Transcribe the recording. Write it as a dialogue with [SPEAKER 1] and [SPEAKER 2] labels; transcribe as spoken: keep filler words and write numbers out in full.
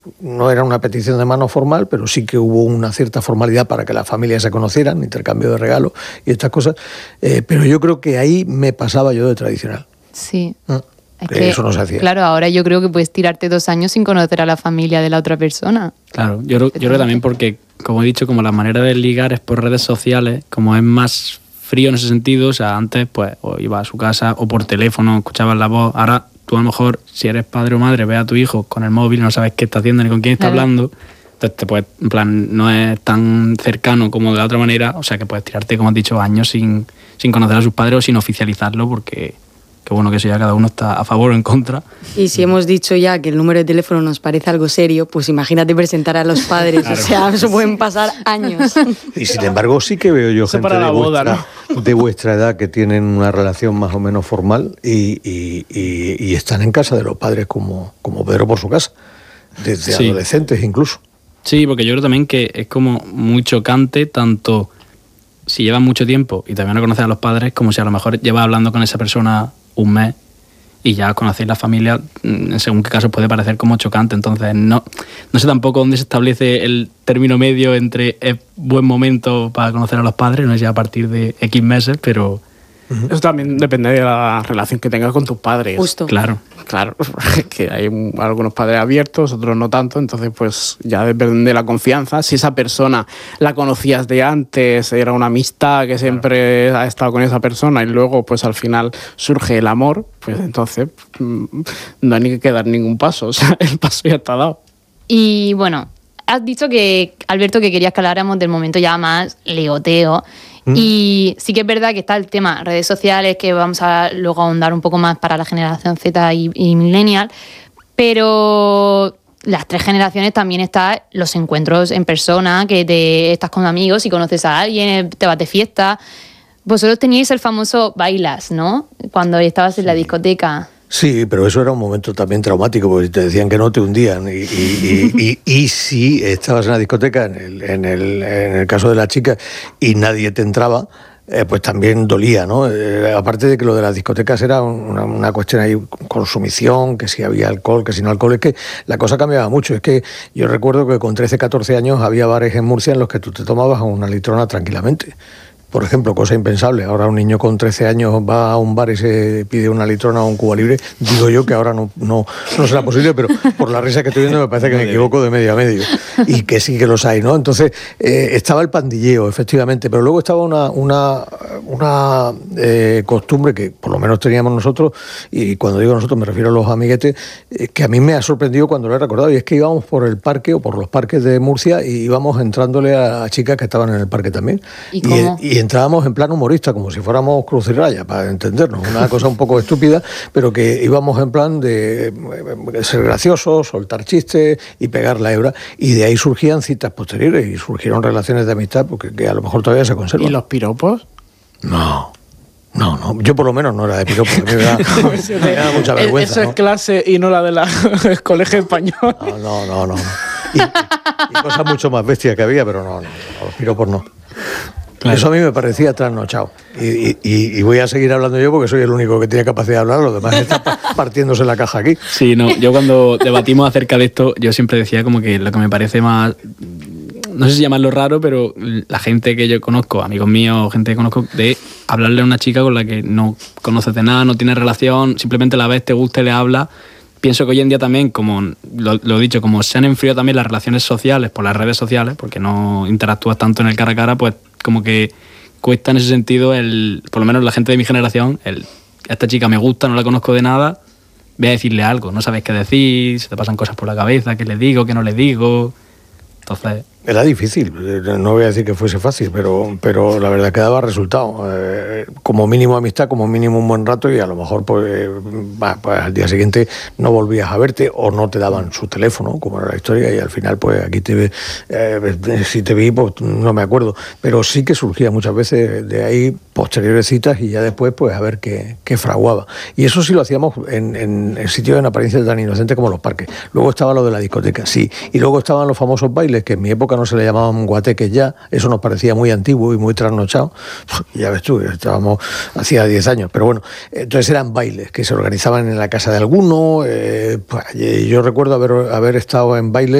[SPEAKER 1] No era una petición de mano formal, pero sí que hubo una cierta formalidad para que las familias se conocieran, intercambio de regalos y estas cosas. Eh, pero yo creo que ahí me pasaba yo de tradicional.
[SPEAKER 2] Sí.
[SPEAKER 1] ¿Mm?
[SPEAKER 2] Es que,
[SPEAKER 1] eso no se hacía.
[SPEAKER 2] Claro, ahora yo creo que puedes tirarte dos años sin conocer a la familia de la otra persona.
[SPEAKER 3] Claro, yo, yo creo también porque, como he dicho, como la manera de ligar es por redes sociales, como es más frío en ese sentido, o sea, antes pues o iba a su casa o por teléfono, escuchabas la voz, ahora tú a lo mejor, si eres padre o madre, ves a tu hijo con el móvil, no sabes qué está haciendo ni con quién está claro. hablando, entonces te puedes, en plan, no es tan cercano como de la otra manera, o sea que puedes tirarte, como has dicho, años sin, sin conocer a sus padres o sin oficializarlo, porque que bueno que eso ya cada uno está a favor o en contra.
[SPEAKER 4] Y si hemos dicho ya que el número de teléfono nos parece algo serio, pues imagínate presentar a los padres, claro. O sea, eso pueden pasar años.
[SPEAKER 1] Y sin embargo sí que veo yo gente
[SPEAKER 5] para la
[SPEAKER 1] de,
[SPEAKER 5] boda,
[SPEAKER 1] vuestra,
[SPEAKER 5] ¿no?
[SPEAKER 1] de vuestra edad que tienen una relación más o menos formal y, y, y, y están en casa de los padres como, como Pedro por su casa, desde sí. adolescentes incluso.
[SPEAKER 3] Sí, porque yo creo también que es como muy chocante tanto si llevas mucho tiempo y también no conoces a los padres, como si a lo mejor llevas hablando con esa persona un mes y ya conocéis la familia, en según qué caso puede parecer como chocante. Entonces no, no sé tampoco dónde se establece el término medio entre es buen momento para conocer a los padres, no sé, a partir de X meses, pero...
[SPEAKER 5] Eso también depende de la relación que tengas con tus padres.
[SPEAKER 4] Justo.
[SPEAKER 3] Claro.
[SPEAKER 5] Claro, que hay algunos padres abiertos, otros no tanto, entonces pues ya depende de la confianza. Si esa persona la conocías de antes, era una amistad que siempre claro. ha estado con esa persona y luego pues al final surge el amor, pues entonces no hay ni que dar ningún paso, o sea, el paso ya está dado.
[SPEAKER 2] Y bueno, has dicho que, Alberto, que querías que habláramos del momento ya más ligoteo. ¿Mm? Y sí que es verdad que está el tema redes sociales, que vamos a luego ahondar un poco más para la generación Z y, y millennial, pero las tres generaciones también están los encuentros en persona, que te estás con amigos y conoces a alguien, te vas de fiesta. Vosotros teníais el famoso bailas, ¿no? Cuando estabas en la discoteca.
[SPEAKER 1] Sí, pero eso era un momento también traumático, porque te decían que no te hundían. Y, y, y, y, y si estabas en la discoteca, en el, en, el, en el caso de la chica, y nadie te entraba, eh, pues también dolía, ¿no? Eh, aparte de que lo de las discotecas era una, una cuestión ahí, consumición, que si había alcohol, que si no alcohol, es que la cosa cambiaba mucho. Es que yo recuerdo que con trece, catorce años había bares en Murcia en los que tú te tomabas una litrona tranquilamente. Por ejemplo, cosa impensable. Ahora un niño con trece años va a un bar y se pide una litrona o un Cuba Libre. Digo yo que ahora no, no, no será posible, pero por la risa que estoy viendo me parece que me equivoco de medio a medio. Y que sí que los hay, ¿no? Entonces, eh, estaba el pandilleo, efectivamente, pero luego estaba una, una, una eh, costumbre que por lo menos teníamos nosotros, y cuando digo nosotros me refiero a los amiguetes, eh, que a mí me ha sorprendido cuando lo he recordado, y es que íbamos por el parque o por los parques de Murcia y íbamos entrándole a, a chicas que estaban en el parque también.
[SPEAKER 2] ¿Y cómo?
[SPEAKER 1] Y, y entrábamos en plan humorista, como si fuéramos Cruz y Raya, para entendernos, una cosa un poco estúpida, pero que íbamos en plan de ser graciosos, soltar chistes y pegar la hebra, y de ahí surgían citas posteriores y surgieron relaciones de amistad porque que a lo mejor todavía se conservan.
[SPEAKER 5] ¿Y los piropos?
[SPEAKER 1] No. No, no, yo por lo menos no era de piropo, me da, me da mucha vergüenza.
[SPEAKER 5] Eso es
[SPEAKER 1] ¿no?
[SPEAKER 5] Clase y no la de la colegio español.
[SPEAKER 1] No, no, no, no. Y, y, y cosas mucho más bestias que había, pero no, no, no los piropos no. Claro. Eso a mí me parecía trasnochado. Y, y, y voy a seguir hablando yo porque soy el único que tiene capacidad de hablar, los demás están partiéndose la caja aquí.
[SPEAKER 3] Sí, no, yo cuando debatimos acerca de esto, yo siempre decía como que lo que me parece más, no sé si llamarlo raro, pero la gente que yo conozco, amigos míos, gente que conozco, de hablarle a una chica con la que no conoces de nada, no tienes relación, simplemente la ves, te gusta y le hablas. Pienso que hoy en día también, como lo, lo he dicho, como se han enfriado también las relaciones sociales por las redes sociales, porque no interactúas tanto en el cara a cara, pues como que cuesta en ese sentido, el, por lo menos la gente de mi generación, el, esta chica me gusta, no la conozco de nada, voy a decirle algo, no sabes qué decir, se te pasan cosas por la cabeza, qué le digo, qué no le digo. Entonces...
[SPEAKER 1] Era difícil, no voy a decir que fuese fácil, pero, pero la verdad que daba resultado. Eh, como mínimo amistad, como mínimo un buen rato, y a lo mejor pues, eh, pues al día siguiente no volvías a verte o no te daban su teléfono, como era la historia, y al final pues aquí te eh, si te vi pues no me acuerdo, pero sí que surgía muchas veces de ahí posteriores citas y ya después pues a ver qué, qué fraguaba. Y eso sí lo hacíamos en, en, en sitios en apariencia tan inocentes como los parques. Luego estaba lo de la discoteca, sí, y luego estaban los famosos bailes que en mi época época no se le llamaban guateques ya, eso nos parecía muy antiguo y muy trasnochado. Ya ves tú, estábamos hacía diez años, pero bueno, entonces eran bailes que se organizaban en la casa de alguno. Eh, pues, yo recuerdo haber, haber estado en bailes